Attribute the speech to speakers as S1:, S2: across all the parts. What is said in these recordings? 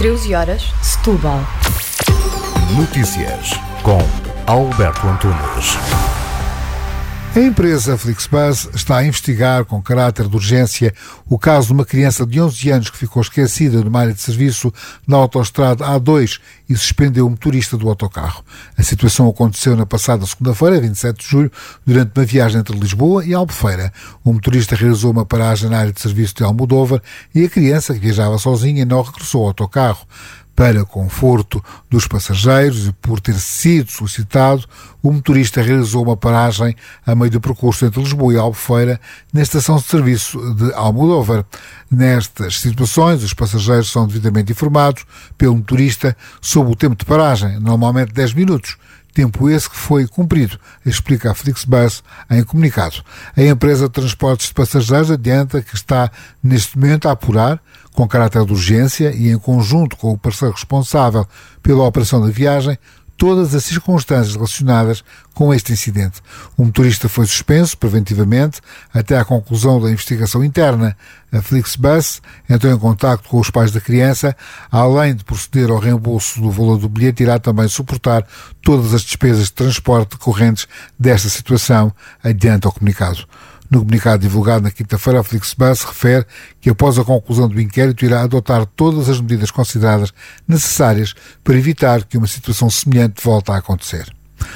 S1: 13 horas, Setúbal.
S2: Notícias com Alberto Antunes.
S3: A empresa Flixbus está a investigar com caráter de urgência o caso de uma criança de 11 anos que ficou esquecida numa área de serviço na autoestrada A2 e suspendeu o motorista do autocarro. A situação aconteceu na passada segunda-feira, 27 de julho, durante uma viagem entre Lisboa e Albufeira. O motorista realizou uma paragem na área de serviço de Almodóvar e a criança, que viajava sozinha, não regressou ao autocarro. Para conforto dos passageiros e por ter sido solicitado, o motorista realizou uma paragem a meio do percurso entre Lisboa e Albufeira na estação de serviço de Almodóvar. Nestas situações, os passageiros são devidamente informados pelo motorista sobre o tempo de paragem, normalmente 10 minutos. Tempo esse que foi cumprido, explica a Flixbus em comunicado. A empresa de transportes de passageiros adianta que está neste momento a apurar, com caráter de urgência e em conjunto com o parceiro responsável pela operação da viagem, todas as circunstâncias relacionadas com este incidente. O motorista foi suspenso preventivamente até à conclusão da investigação interna. A Flixbus entrou em contacto com os pais da criança. Além de proceder ao reembolso do valor do bilhete, irá também suportar todas as despesas de transporte decorrentes desta situação, adianta o comunicado. No comunicado divulgado na quinta-feira, a Flixbus refere que, após a conclusão do inquérito, irá adotar todas as medidas consideradas necessárias para evitar que uma situação semelhante volte a acontecer.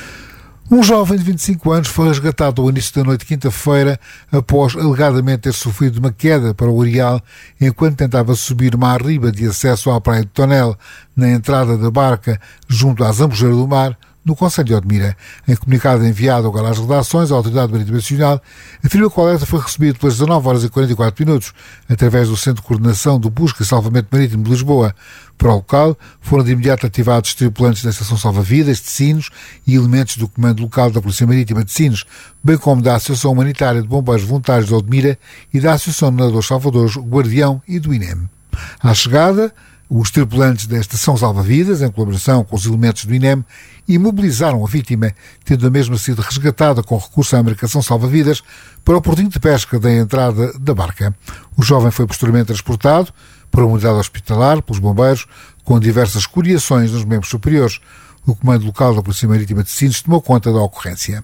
S3: Um jovem de 25 anos foi resgatado ao início da noite de quinta-feira após alegadamente ter sofrido uma queda para o areal enquanto tentava subir uma arriba de acesso à praia de Tonel, na entrada da barca junto à Zambujeira do Mar, no concelho de Odmira. Em comunicado enviado agora às redações, a Autoridade Marítima Nacional afirma que o alerta foi recebido pelas 19 horas e 44 minutos, através do Centro de Coordenação do Busca e Salvamento Marítimo de Lisboa. Para o local, foram de imediato ativados tripulantes da Estação Salva-Vidas de Sines e elementos do Comando Local da Polícia Marítima de Sines, bem como da Associação Humanitária de Bombeiros Voluntários de Odmira e da Associação de Nadadores Salvadores Guardião e do INEM. À chegada, os tripulantes da Estação Salva-Vidas, em colaboração com os elementos do INEM, imobilizaram a vítima, tendo a mesma sido resgatada com recurso à embarcação salva-vidas para o portinho de pesca da entrada da barca. O jovem foi posteriormente transportado para uma unidade hospitalar pelos bombeiros, com diversas escoriações nos membros superiores. O Comando Local da Polícia Marítima de Sines tomou conta da ocorrência.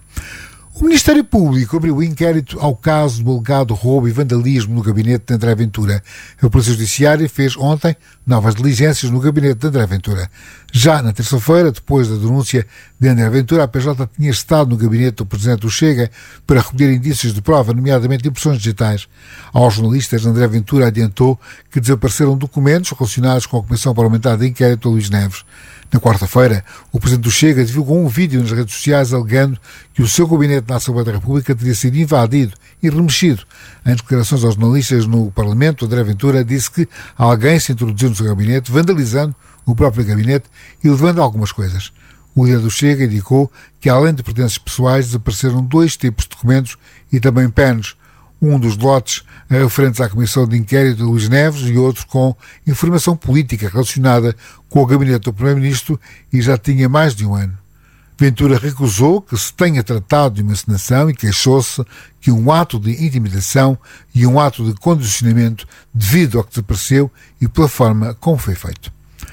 S3: O Ministério Público abriu inquérito ao caso do alegado roubo e vandalismo no gabinete de André Ventura. A Polícia Judiciária fez ontem novas diligências no gabinete de André Ventura. Já na terça-feira, depois da denúncia de André Ventura, a PJ tinha estado no gabinete do Presidente do Chega para recolher indícios de prova, nomeadamente impressões digitais. Aos jornalistas, André Ventura adiantou que desapareceram documentos relacionados com a Comissão Parlamentar de Inquérito a Luís Neves. Na quarta-feira, o Presidente do Chega divulgou um vídeo nas redes sociais alegando que o seu gabinete na Assembleia da República teria sido invadido e remexido. Em declarações aos jornalistas no Parlamento, André Ventura disse que alguém se introduziu no seu gabinete, vandalizando o próprio gabinete e levando algumas coisas. O líder do Chega indicou que, além de pertences pessoais, desapareceram 2 tipos de documentos e também pens. Um dos lotes referentes à Comissão de Inquérito de Luís Neves e outro com informação política relacionada com o gabinete do Primeiro-Ministro e já tinha mais de um ano. Ventura recusou que se tenha tratado de uma encenação e queixou-se que um ato de intimidação e um ato de condicionamento devido ao que desapareceu e pela forma como foi feito.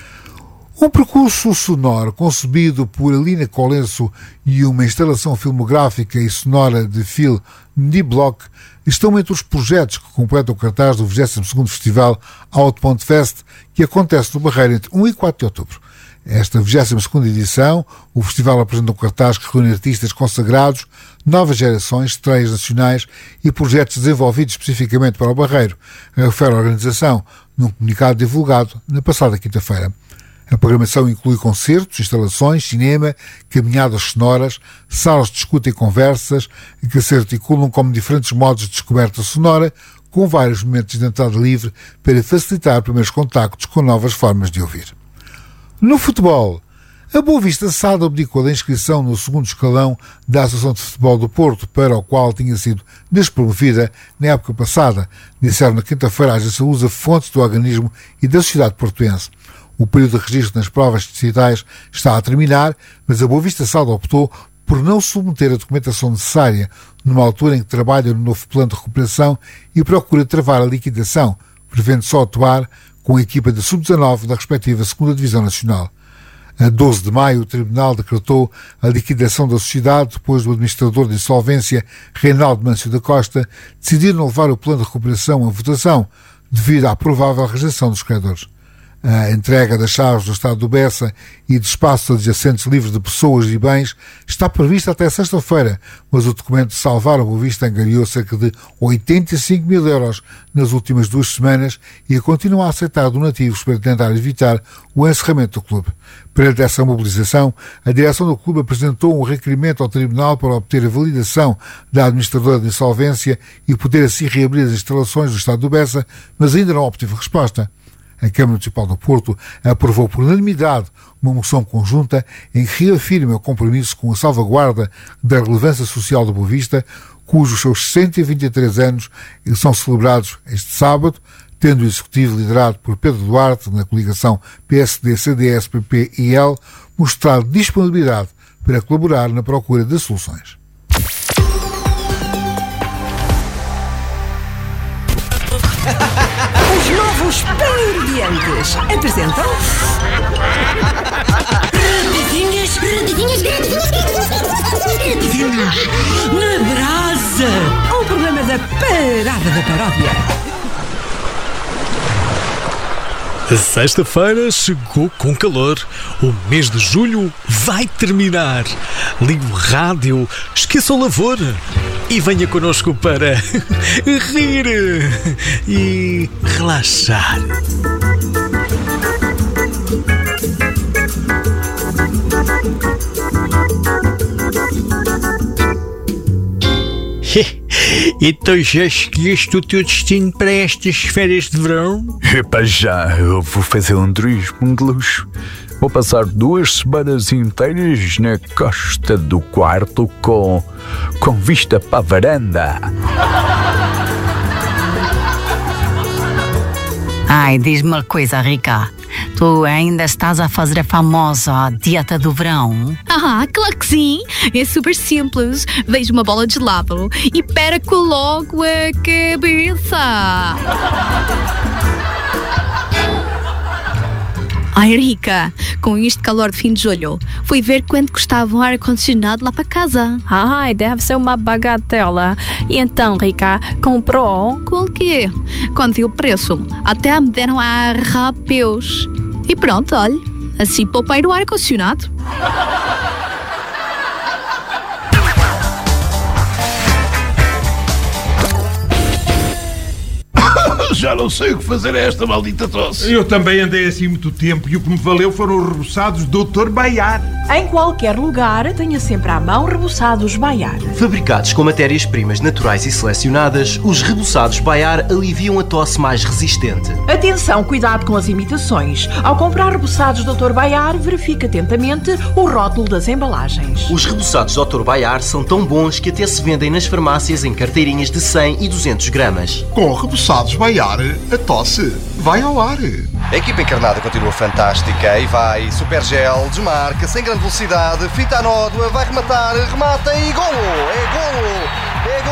S3: Um percurso sonoro concebido por Alina Colenso e uma instalação filmográfica e sonora de Phil Niblock estão entre os projetos que completam o cartaz do 22º Festival Outbound Fest, que acontece no Barreiro entre 1 e 4 de outubro. Esta 22ª edição, o festival apresenta um cartaz que reúne artistas consagrados, novas gerações, estreias nacionais e projetos desenvolvidos especificamente para o Barreiro, refere a organização num comunicado divulgado na passada quinta-feira. A programação inclui concertos, instalações, cinema, caminhadas sonoras, salas de escuta e conversas que se articulam como diferentes modos de descoberta sonora, com vários momentos de entrada livre para facilitar primeiros contactos com novas formas de ouvir. No futebol, a Boa Vista SAD abdicou da inscrição no 2º escalão da Associação de Futebol do Porto, para o qual tinha sido despromovida na época passada, disseram na quinta-feira a agência Lusa fontes do organismo e da sociedade portuense. O período de registro nas provas distritais está a terminar, mas a Boa Vista SAD optou por não submeter a documentação necessária numa altura em que trabalha no novo plano de recuperação e procura travar a liquidação, prevendo só atuar com a equipa de sub-19 da respectiva 2ª Divisão Nacional. A 12 de maio, o Tribunal decretou a liquidação da sociedade depois do administrador de insolvência, Reinaldo Mâncio da Costa, decidir não levar o plano de recuperação à votação, devido à provável rejeição dos credores. A entrega das chaves do Estado do Bessa e de espaços adjacentes livres de pessoas e bens está prevista até sexta-feira, mas o documento de Salvar a Boa Vista angariou cerca de 85 mil euros nas últimas 2 semanas e continua a aceitar donativos para tentar evitar o encerramento do clube. Perante essa mobilização, a direção do clube apresentou um requerimento ao Tribunal para obter a validação da administradora de insolvência e poder assim reabrir as instalações do Estado do Bessa, mas ainda não obteve resposta. A Câmara Municipal do Porto aprovou por unanimidade uma moção conjunta em que reafirma o compromisso com a salvaguarda da relevância social da Boa Vista, cujos seus 123 anos são celebrados este sábado, tendo o Executivo liderado por Pedro Duarte, na coligação PSD, CDS, PP e IL, mostrado disponibilidade para colaborar na procura de soluções.
S4: Os novos Pan-Indiantes apresentam... Rapidinhas na brasa. O programa da Parada da Paródia.
S5: A sexta-feira chegou com calor. O mês de julho vai terminar. Ligue o rádio, esqueça o lavor e venha connosco para rir e relaxar. Então já escolheste o teu destino para estas férias de verão?
S6: Epá, já, eu vou fazer um turismo de luxo. Vou passar 2 semanas inteiras na Costa do Quarto com vista para a varanda.
S1: Ai, diz-me uma coisa, Rica. Tu ainda estás a fazer a famosa dieta do verão?
S7: Ah, claro que sim. É super simples. Vejo uma bola de gelado e perco logo a cabeça. Ai, Rica, com este calor de fim de julho, fui ver quanto custava um ar-condicionado lá para casa.
S8: Ai, deve ser uma bagatela. E então, Rica, comprou?
S7: Com o quê? Quando vi o preço, até me deram a arrapeus. E pronto, olha, assim poupei o ar-condicionado.
S9: Já não sei o que fazer a esta maldita tosse.
S10: Eu também andei assim muito tempo e o que me valeu foram os reboçados Dr. Baiar.
S4: Em qualquer lugar, tenha sempre à mão reboçados Baiar.
S11: Fabricados com matérias-primas naturais e selecionadas, os reboçados Baiar aliviam a tosse mais resistente.
S4: Atenção, cuidado com as imitações. Ao comprar reboçados Dr. Baiar, verifique atentamente o rótulo das embalagens.
S11: Os reboçados Dr. Baiar são tão bons que até se vendem nas farmácias em carteirinhas de 100 e 200 gramas.
S9: Com reboçados Baiar, a tosse vai ao ar.
S12: A equipa encarnada continua fantástica e vai. Super gel, desmarca, sem grande velocidade, fita a nódoa, vai rematar, remata e golo! É golo! É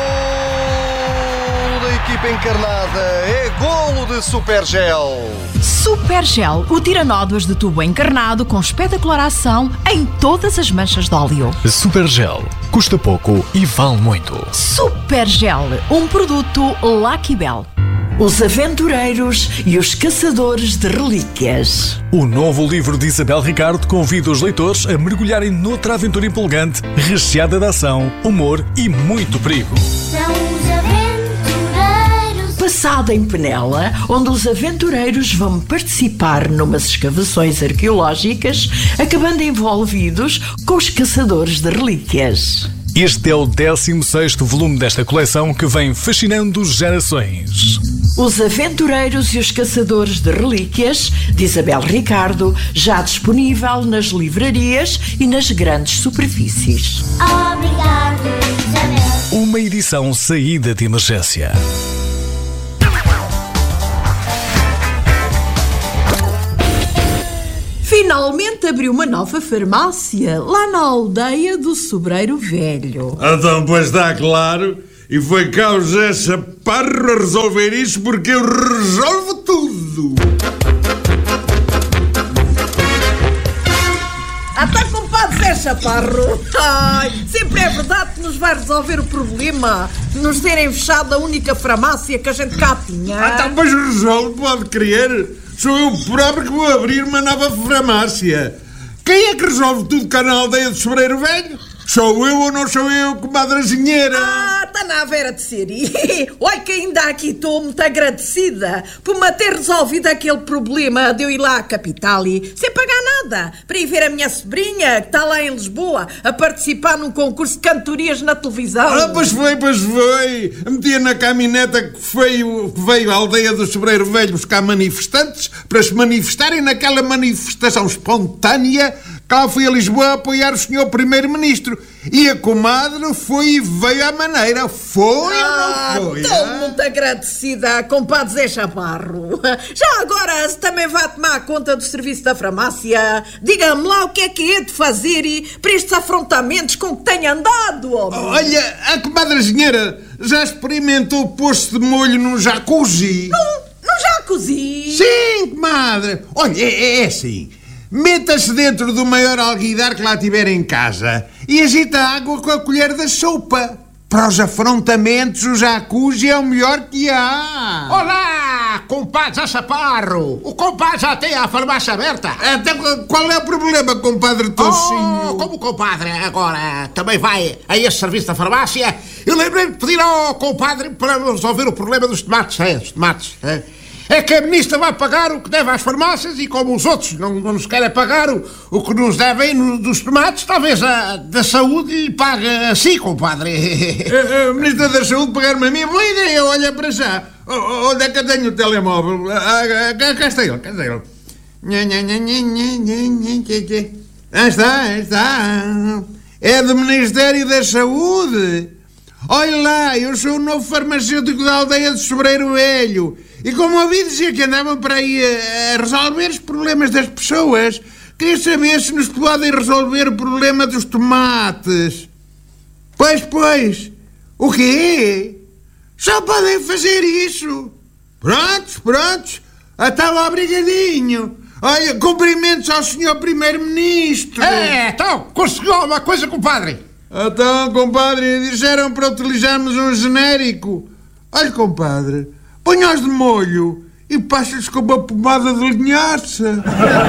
S12: golo da equipa encarnada! É golo de Super gel!
S4: Super gel, o tira-nódoas de tubo encarnado com espetacular ação em todas as manchas de óleo.
S5: Super gel, custa pouco e vale muito.
S4: Super gel, um produto Lucky Bell. Os Aventureiros e os Caçadores de Relíquias.
S5: O novo livro de Isabel Ricardo convida os leitores a mergulharem noutra aventura empolgante, recheada de ação, humor e muito perigo.
S13: São os aventureiros.
S4: Passada em Penela, onde os aventureiros vão participar numas escavações arqueológicas, acabando envolvidos com os Caçadores de Relíquias.
S5: Este é o 16º volume desta coleção que vem fascinando gerações.
S4: Os Aventureiros e os Caçadores de Relíquias, de Isabel Ricardo, já disponível nas livrarias e nas grandes superfícies.
S13: Obrigado, Isabel.
S5: Uma edição saída de emergência.
S4: Finalmente abriu uma nova farmácia lá na aldeia do Sobreiro Velho.
S10: Então, pois está claro, E foi cá o Zé Chaparro a resolver isso porque eu resolvo tudo.
S14: Até compadre Zé Chaparro. Ai, sempre é verdade que nos vai resolver o problema de nos terem fechado a única farmácia que a gente cá tinha.
S10: Então, mas resolve, pode crer. Sou eu próprio que vou abrir uma nova farmácia. Quem é que resolve tudo cá na aldeia do Sobreiro Velho? Sou eu ou não sou eu, comadre Azinheira?
S14: Está na vera de ser. Olha que ainda aqui estou muito agradecida por me ter resolvido aquele problema de eu ir lá à capital e sem pagar nada, para ir ver a minha sobrinha, que está lá em Lisboa, a participar num concurso de cantorias na televisão.
S10: Pois foi. Metia na caminhoneta que veio à aldeia do Sobreiro Velho buscar manifestantes para se manifestarem naquela manifestação espontânea. Cá fui a Lisboa apoiar o senhor Primeiro-Ministro. E a comadre foi e veio à maneira. Foi ou não foi?
S14: Estou muito agradecida, compadre Zé Chaparro. Já agora, se também vai tomar conta do serviço da farmácia, diga-me lá o que é que é de fazer para estes afrontamentos com que tenho andado, homem.
S10: Olha, a comadre Azinheira já experimentou pôr-se de molho num jacuzzi?
S14: Num jacuzzi?
S10: Sim, comadre. Olha, é assim. Meta-se dentro do maior alguidar que lá tiver em casa e agita a água com a colher da sopa. Para os afrontamentos, o jacuzzi é o melhor que há.
S15: Olá, compadre Zé Chaparro. O compadre já tem a farmácia aberta.
S10: Então, qual é o problema, compadre Tocinho?
S15: Como o compadre agora também vai a esse serviço da farmácia, eu lembrei-me de pedir ao compadre para resolver o problema dos tomates. É que a ministra vai pagar o que deve às farmácias e como os outros não nos querem pagar o que nos devem dos tomates, talvez a da saúde lhe pague assim, compadre.
S10: A ministra da Saúde pagar-me a mim? Boa ideia, olha para já. Onde é que eu tenho o telemóvel? Cá está ele. Está. É do Ministério da Saúde. Olha lá, eu sou o novo farmacêutico da aldeia de Sobreiro Velho. E como ouvi dizer que andavam para aí a resolver os problemas das pessoas, queria saber se nos podem resolver o problema dos tomates. Pois. O quê? Só podem fazer isso. Prontos. Então, obrigadinho. Olha, cumprimentos ao senhor Primeiro-Ministro.
S15: Então, conseguiu alguma coisa, compadre?
S10: Então, compadre, disseram para utilizarmos um genérico. Olha, compadre, ponha-os de molho e passa-lhes com uma pomada de linhaça.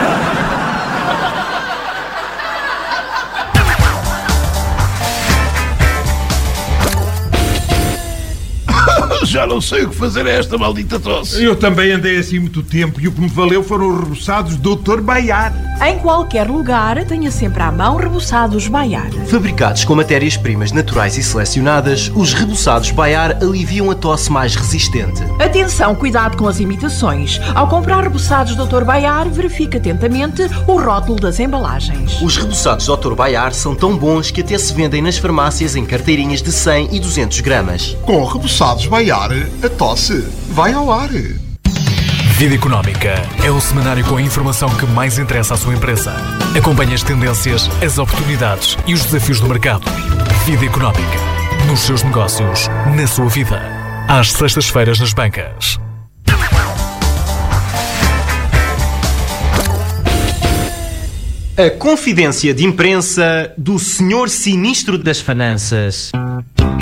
S16: Já não sei o que fazer a esta maldita tosse.
S10: Eu também andei assim muito tempo e o que me valeu foram os reboçados Dr. Baiar.
S4: Em qualquer lugar, tenha sempre à mão reboçados Baiar.
S11: Fabricados com matérias-primas naturais e selecionadas, os reboçados Baiar aliviam a tosse mais resistente.
S4: Atenção, cuidado com as imitações. Ao comprar reboçados Dr. Baiar, verifique atentamente o rótulo das embalagens.
S11: Os reboçados Dr. Baiar são tão bons que até se vendem nas farmácias em carteirinhas de 100 e 200 gramas.
S9: Com reboçados Baiar, a tosse vai ao ar.
S2: Vida Económica é o semanário com a informação que mais interessa à sua empresa. Acompanhe as tendências, as oportunidades e os desafios do mercado. Vida Económica. Nos seus negócios, na sua vida. Às sextas-feiras nas bancas.
S11: A confidência de imprensa do Senhor Sinistro das Finanças.